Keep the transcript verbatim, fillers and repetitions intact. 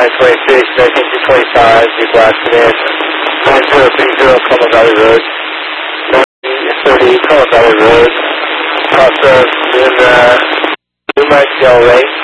nine twenty-six, nineteen two twenty-five, you blasted in. nine zero three zero, Coleman Valley Road. nine thirty, Coleman Valley Road. Cross of Moon, uh, Moonlight Del Rey.